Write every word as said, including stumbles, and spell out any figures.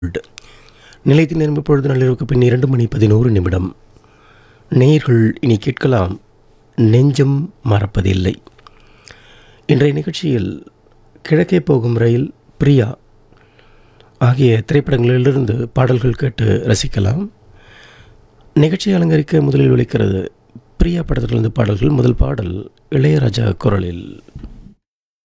நிலையத்தின் நேரம் இப்பொழுது நள்ளிரவுக்கு பின் இரண்டு மணி பதினோரு நிமிடம். நேயர்கள் இனி கேட்கலாம் நெஞ்சம் மறப்பதில்லை. இன்றைய நிகழ்ச்சியில் கிழக்கே போகும் ரயில், பிரியா ஆகிய திரைப்படங்களிலிருந்து பாடல்கள் கேட்டு ரசிக்கலாம். நிகழ்ச்சியை அலங்கரிக்க முதலில் ஒலிக்கிறது பிரியா படத்திலிருந்து பாடல்கள். முதல் பாடல் இளையராஜா குரலில்.